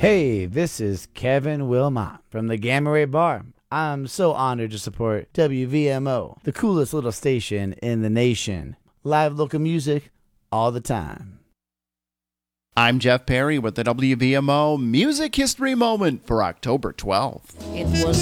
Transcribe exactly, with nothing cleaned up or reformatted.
Hey, this is Kevin Wilmot from the Gamma Ray Bar. I'm so honored to support W V M O, the coolest little station in the nation. Live local music all the time. I'm Jeff Perry with the W V M O Music History Moment for October twelfth. It was